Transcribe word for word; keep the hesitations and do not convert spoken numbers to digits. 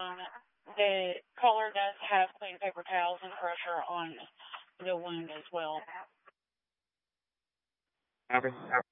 Um, the caller does have clean paper towels and pressure on the wound as well.